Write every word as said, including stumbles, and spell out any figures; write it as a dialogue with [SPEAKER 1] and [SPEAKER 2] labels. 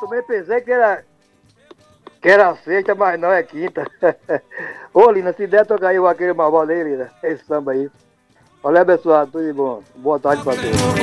[SPEAKER 1] também pensei que era, que era sexta, mas não, é quinta. Ô, Lina, se der, toca aí o Vaqueiro Malvado aí, Lina. Esse samba aí. Olha, abençoado, tudo de bom. Boa tarde pra todos.